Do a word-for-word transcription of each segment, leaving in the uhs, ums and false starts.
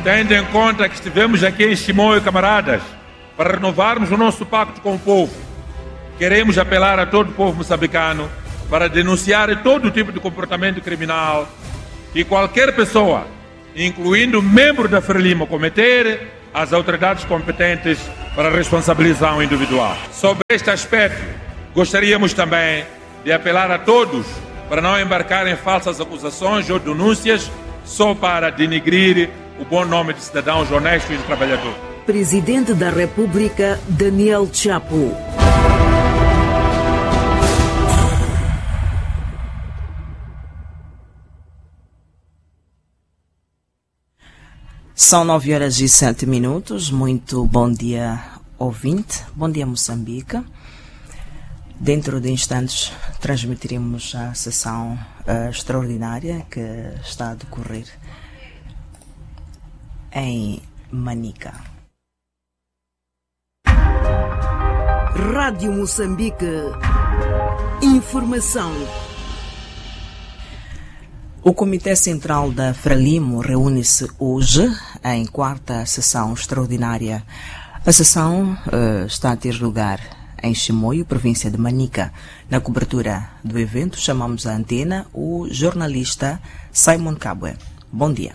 Tendo em conta que estivemos aqui em Chimoio, camaradas, para renovarmos o nosso pacto com o povo, queremos apelar a todo o povo moçambicano para denunciar todo tipo de comportamento criminal que qualquer pessoa, incluindo membro da Frelimo, cometer, as autoridades competentes para responsabilização individual. Sobre este aspecto, gostaríamos também de apelar a todos para não embarcar em falsas acusações ou denúncias só para denigrir o bom nome de cidadãos honestos e trabalhadores. Presidente da República, Daniel Chapo. São nove horas e sete minutos. Muito bom dia, ouvinte. Bom dia, Moçambique. Dentro de instantes transmitiremos a sessão uh, extraordinária que está a decorrer em Manica. Rádio Moçambique. Informação. O Comitê Central da Frelimo reúne-se hoje em quarta sessão extraordinária. A sessão uh, está a ter lugar em Chimoio, província de Manica. Na cobertura do evento chamamos à antena o jornalista Simon Kabwe. Bom dia.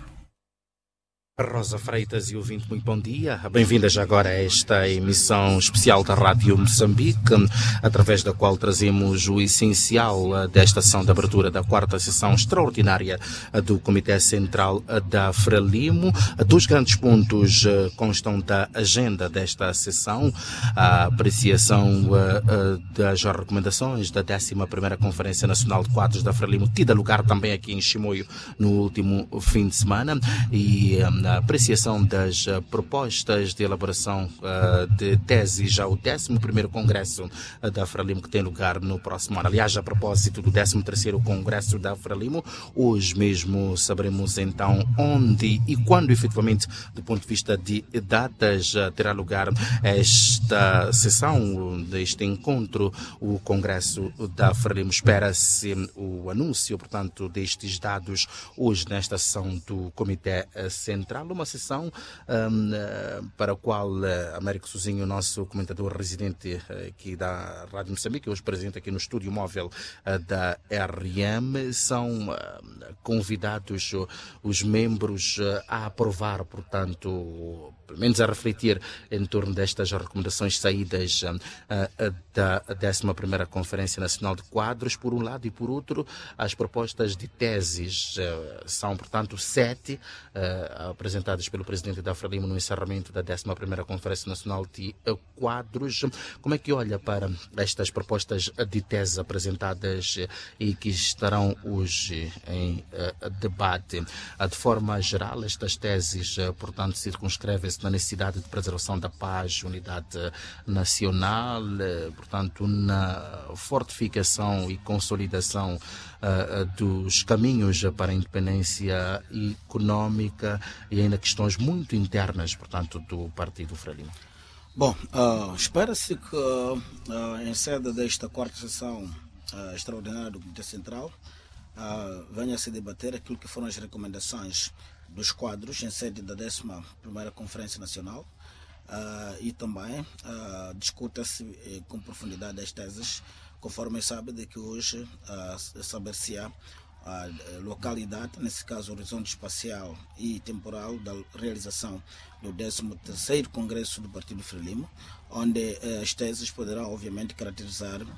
Rosa Freitas e ouvinte, muito bom dia. Bem-vindas agora a esta emissão especial da Rádio Moçambique, através da qual trazemos o essencial desta ação de abertura da quarta sessão extraordinária do Comitê Central da Frelimo. Dos grandes pontos constam da agenda desta sessão, a apreciação das recomendações da décima primeira Conferência Nacional de Quadros da Frelimo, tida lugar também aqui em Chimoio no último fim de semana, e a apreciação das uh, propostas de elaboração uh, de tese já o décimo primeiro Congresso uh, da Frelimo, que tem lugar no próximo ano. Aliás, a propósito do décimo terceiro Congresso da Frelimo, hoje mesmo saberemos então onde e quando efetivamente, do ponto de vista de datas, uh, terá lugar esta sessão, deste encontro, o Congresso da Frelimo. Espera-se o anúncio, portanto, destes dados hoje nesta sessão do Comitê Central. Uma sessão um, para a qual uh, Américo Sozinho, nosso comentador residente uh, aqui da Rádio Moçambique, hoje presente aqui no estúdio móvel uh, da R M, são uh, convidados uh, os membros uh, a aprovar, portanto, pelo menos a refletir em torno destas recomendações saídas uh, uh, da décima primeira Conferência Nacional de Quadros, por um lado, e por outro, as propostas de teses uh, são, portanto, sete uh, apresentadas pelo presidente da Frelimo no encerramento da décima primeira Conferência Nacional de Quadros. Como é que olha para estas propostas de tese apresentadas e que estarão hoje em uh, debate? Uh, de forma geral, estas teses, uh, portanto, circunscrevem-se na necessidade de preservação da paz, unidade nacional, uh, portanto, na fortificação e consolidação uh, dos caminhos para a independência económica e ainda questões muito internas, portanto, do Partido Frelimo. Bom, uh, espera-se que uh, em sede desta quarta sessão uh, extraordinária do Comitê Central uh, venha a se debater aquilo que foram as recomendações dos quadros em sede da décima primeira Conferência Nacional uh, e também uh, discuta-se eh, com profundidade as teses, conforme sabe de que hoje uh, saber-se-á a localidade, nesse caso o horizonte espacial e temporal da realização do décimo terceiro Congresso do Partido Frelimo, onde eh, as teses poderão obviamente caracterizar uh,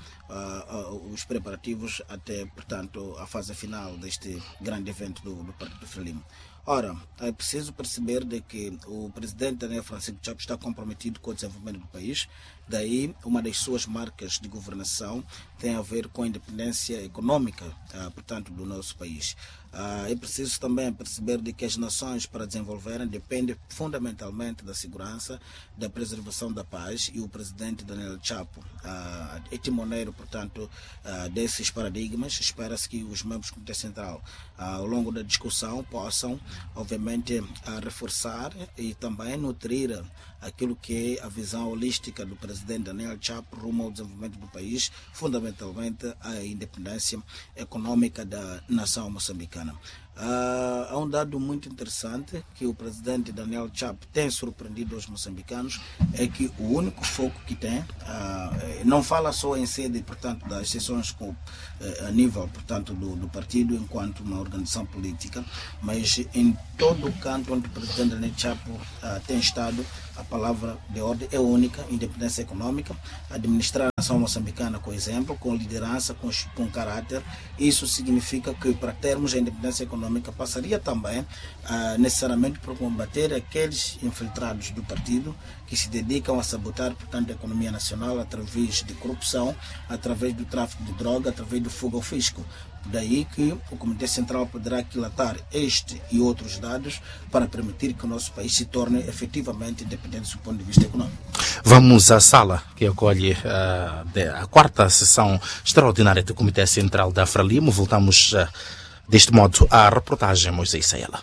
uh, os preparativos até, portanto, a fase final deste grande evento do, do Partido Frelimo. Ora, é preciso perceber de que o presidente Daniel Francisco Chapo está comprometido com o desenvolvimento do país, daí uma das suas marcas de governação tem a ver com a independência econômica, uh, portanto, do nosso país. Uh, é preciso também perceber de que as nações, para desenvolverem, dependem fundamentalmente da segurança, da preservação da paz, e o presidente Daniel Chapo uh, é timoneiro, portanto, uh, desses paradigmas. Espera-se que os membros do Comitê Central, uh, ao longo da discussão, possam, obviamente, uh, reforçar e também nutrir aquilo que é a visão holística do presidente Daniel Chapo rumo ao desenvolvimento do país, fundamentalmente a independência econômica da nação moçambicana. Uh, há um dado muito interessante que o presidente Daniel Chapo tem surpreendido os moçambicanos, é que o único foco que tem, uh, não fala só em sede, portanto, das sessões com, uh, a nível, portanto, do, do partido enquanto uma organização política, mas em todo o canto onde o presidente Daniel Chapo uh, tem estado, a palavra de ordem é única: independência econômica, administrar a nação moçambicana com exemplo, com liderança, com, com caráter. Isso significa que, para termos a independência econômica, passaria também uh, necessariamente por combater aqueles infiltrados do partido que se dedicam a sabotar, portanto, a economia nacional através de corrupção, através do tráfico de droga, através do fogo ao fisco. Daí que o Comitê Central poderá aquilatar este e outros dados para permitir que o nosso país se torne efetivamente independente do ponto de vista econômico. Vamos à sala que acolhe uh, de, a quarta sessão extraordinária do Comitê Central da Frelimo. Voltamos uh, deste modo à reportagem Moisés Saela.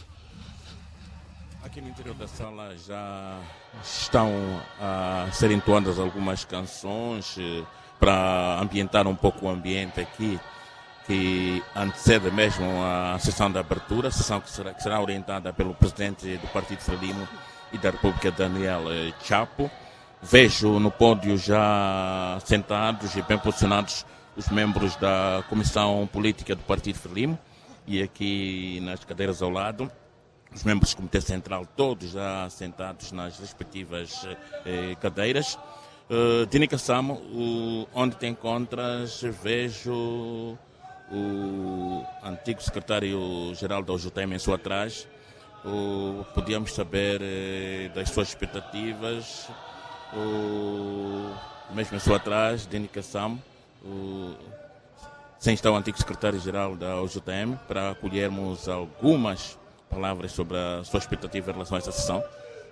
Aqui no interior da sala já estão a ser entoadas algumas canções uh, para ambientar um pouco o ambiente aqui, que antecede mesmo a sessão de abertura, a sessão que será, que será orientada pelo presidente do Partido Frelimo e da República, Daniel Chapo. Vejo no pódio já sentados e bem posicionados os membros da Comissão Política do Partido Frelimo, e aqui nas cadeiras ao lado os membros do Comitê Central, todos já sentados nas respectivas eh, cadeiras. Uh, Dini Samo, uh, onde te encontras, vejo o antigo secretário-geral da O J T M em sua atrás. Uh, podíamos saber uh, das suas expectativas, uh, mesmo em sua atrás, de indicação, uh, sem estar o antigo secretário-geral da O J T M, para acolhermos algumas palavras sobre a sua expectativa em relação a essa sessão.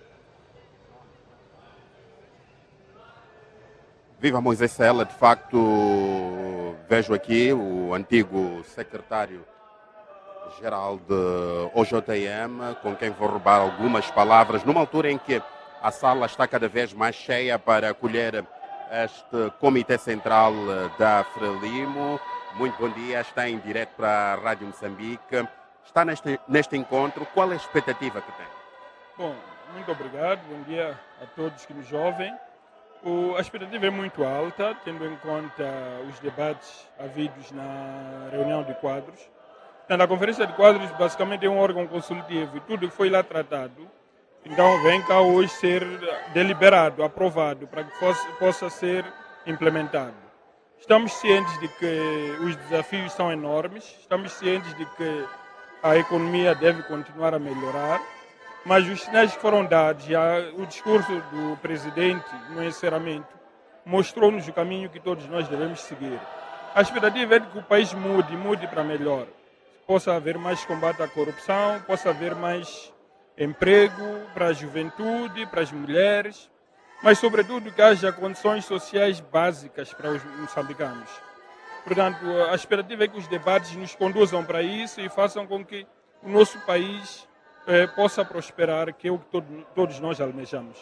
Viva Moisés Saela, de facto vejo aqui o antigo secretário-geral de O J T M, com quem vou roubar algumas palavras, numa altura em que a sala está cada vez mais cheia para acolher este Comitê Central da Frelimo. Muito bom dia, está em direto para a Rádio Moçambique. Está neste, neste encontro, qual é a expectativa que tem? Bom, muito obrigado, bom dia a todos que nos ouvem. O, a expectativa é muito alta, tendo em conta os debates havidos na reunião de quadros. Então, a conferência de quadros basicamente é um órgão consultivo e tudo que foi lá tratado, então vem cá hoje ser deliberado, aprovado, para que fosse, possa ser implementado. Estamos cientes de que os desafios são enormes, estamos cientes de que a economia deve continuar a melhorar, mas os sinais que foram dados, já o discurso do presidente no encerramento mostrou-nos o caminho que todos nós devemos seguir. A expectativa é de que o país mude, mude para melhor. Possa haver mais combate à corrupção, possa haver mais emprego para a juventude, para as mulheres, mas sobretudo que haja condições sociais básicas para os moçambicanos. Portanto, a expectativa é que os debates nos conduzam para isso e façam com que o nosso país Eh, possa prosperar, que é o que todo, todos nós almejamos.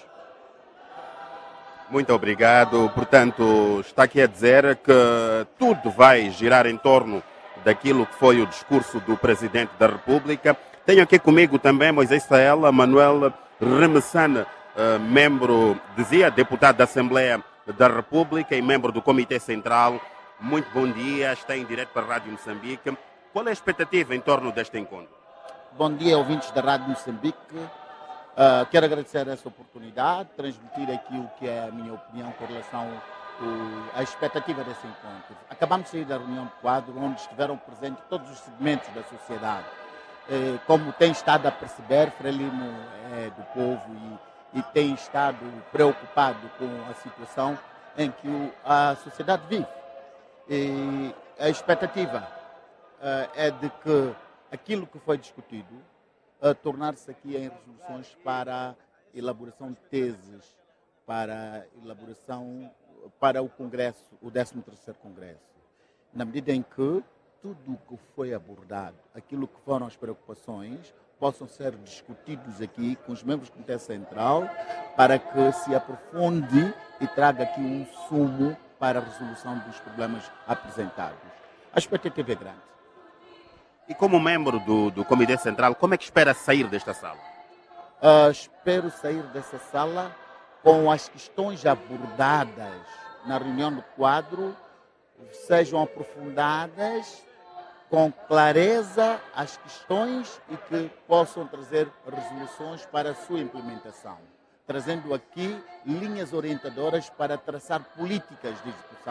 Muito obrigado. Portanto, está aqui a dizer que tudo vai girar em torno daquilo que foi o discurso do Presidente da República. Tenho aqui comigo também Moisés Saela, Manuel Remessana, eh, membro, dizia, deputado da Assembleia da República e membro do Comitê Central. Muito bom dia, está em direto para a Rádio Moçambique. Qual é a expectativa em torno deste encontro? Bom dia, ouvintes da Rádio Moçambique. Uh, quero agradecer essa oportunidade, transmitir aqui o que é a minha opinião com relação à expectativa desse encontro. Acabamos de sair da reunião de quadro, onde estiveram presentes todos os segmentos da sociedade. Uh, como tem estado a perceber, Frelimo é do povo e, e tem estado preocupado com a situação em que o, a sociedade vive. E a expectativa uh, é de que aquilo que foi discutido uh, tornar-se aqui em resoluções para elaboração de teses, para elaboração para o Congresso, o décimo terceiro Congresso. Na medida em que tudo o que foi abordado, aquilo que foram as preocupações, possam ser discutidos aqui com os membros do Comitê Central para que se aprofunde e traga aqui um sumo para a resolução dos problemas apresentados. A expectativa é grande. E como membro do, do Comitê Central, como é que espera sair desta sala? Uh, espero sair dessa sala com as questões abordadas na reunião do quadro sejam aprofundadas com clareza as questões e que possam trazer resoluções para a sua implementação, trazendo aqui linhas orientadoras para traçar políticas de execução.